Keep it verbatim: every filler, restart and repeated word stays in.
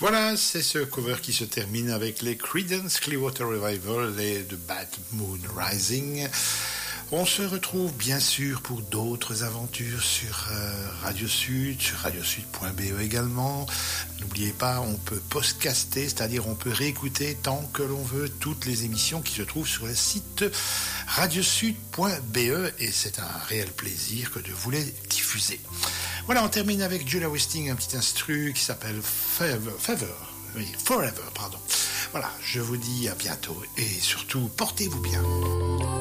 Voilà, c'est ce cover qui se termine avec les Creedence Clearwater Revival et The Bad Moon Rising. On se retrouve bien sûr pour d'autres aventures sur euh, Radio Sud, sur radiosud point b e également. N'oubliez pas, on peut podcaster, c'est-à-dire on peut réécouter tant que l'on veut toutes les émissions qui se trouvent sur le site radiosud point b e et c'est un réel plaisir que de vous les diffuser. Voilà, on termine avec Julia Westing, un petit instru qui s'appelle Forever, Forever, oui, Forever, pardon. Voilà, je vous dis à bientôt et surtout, portez-vous bien.